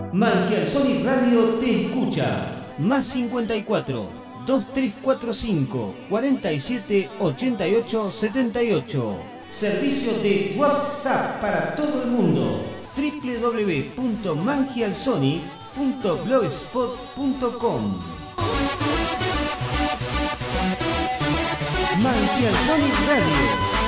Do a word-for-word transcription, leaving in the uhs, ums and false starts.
Mangial Sonic Radio te escucha. Más cincuenta y cuatro, dos tres cuatro cinco, cuarenta y siete, ochenta y ocho, setenta y ocho. Servicio de WhatsApp para todo el mundo. doble u doble u doble u punto mangialsonic punto blogspot punto com. Mangial Sonic Radio.